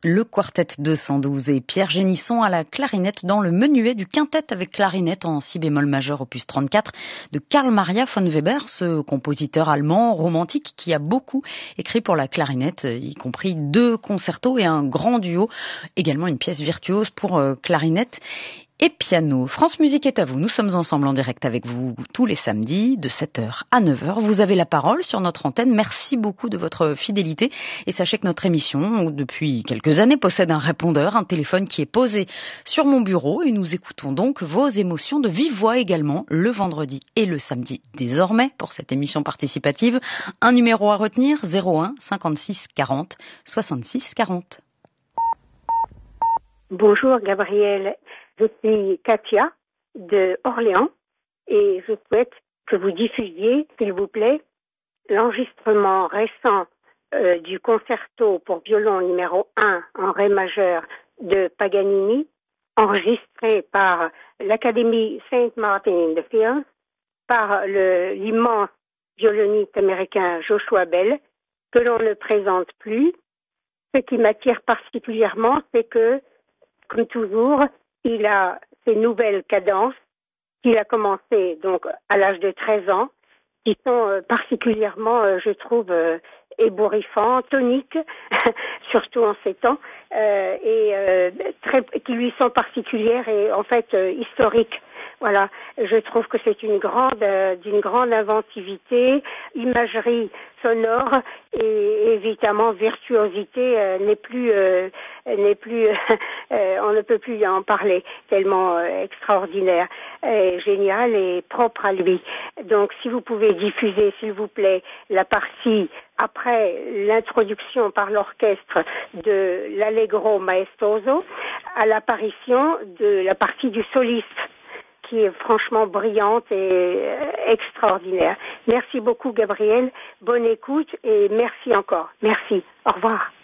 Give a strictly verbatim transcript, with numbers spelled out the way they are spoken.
Le quartet deux cent douze et Pierre Génisson à la clarinette dans le menuet du quintet avec clarinette en si bémol majeur opus trente-quatre de Carl Maria von Weber, ce compositeur allemand romantique qui a beaucoup écrit pour la clarinette, y compris deux concertos et un grand duo, également une pièce virtuose pour clarinette et piano. France Musique est à vous. Nous sommes ensemble en direct avec vous tous les samedis de sept heures à neuf heures. Vous avez la parole sur notre antenne. Merci beaucoup de votre fidélité. Et sachez que notre émission, depuis quelques années, possède un répondeur, un téléphone qui est posé sur mon bureau. Et nous écoutons donc vos émotions de vive voix également le vendredi et le samedi désormais pour cette émission participative. Un numéro à retenir, zéro un cinquante-six quarante soixante-six quarante. Bonjour Gabriel. Je suis Katia de Orléans et je souhaite que vous diffusiez, s'il vous plaît, l'enregistrement récent euh, du concerto pour violon numéro un en ré majeur de Paganini, enregistré par l'Académie Saint Martin in the Fields, par le, l'immense violoniste américain Joshua Bell, que l'on ne présente plus. Ce qui m'attire particulièrement, c'est que, comme toujours, il a ces nouvelles cadences qu'il a commencé donc à l'âge de treize ans, qui sont euh, particulièrement, euh, je trouve, euh, ébouriffantes, toniques, surtout en ces temps, euh, et euh, très, qui lui sont particulières et en fait euh, historiques. Voilà, je trouve que c'est une grande, euh, d'une grande inventivité, imagerie sonore et évidemment virtuosité euh, n'est plus, euh, n'est plus, euh, on ne peut plus en parler tellement euh, extraordinaire, et génial et propre à lui. Donc, si vous pouvez diffuser, s'il vous plaît, la partie après l'introduction par l'orchestre de l'Allegro Maestoso à l'apparition de la partie du soliste, qui est franchement brillante et extraordinaire. Merci beaucoup Gabriel, bonne écoute et merci encore. Merci, au revoir.